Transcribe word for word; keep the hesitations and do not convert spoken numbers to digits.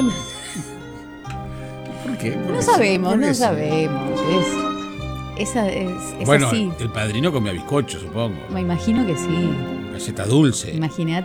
Bueno, ¿Por qué? ¿Por no qué? sabemos, ¿Por qué no sí? sabemos. Es, esa es, es Bueno, así. el padrino comía bizcocho, supongo. Me imagino que sí. Galleta dulce. Imagínate.